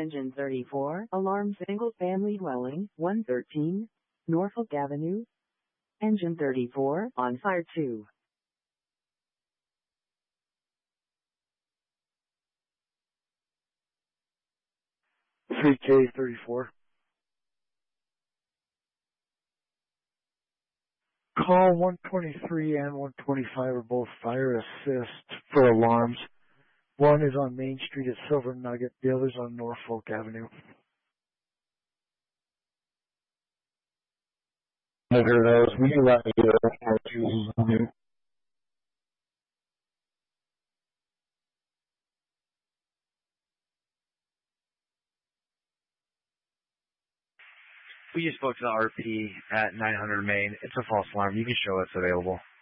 Engine 34, alarm single family dwelling, 113, Norfolk Avenue. Engine 34, on fire 2. CK34. Call 123 and 125 are both fire assist for alarms. One is on Main Street at Silver Nugget. The other's on Norfolk Avenue. Neither of those. We can run either. We just spoke to the RP at 900 Main. It's a false alarm. You can show it's available.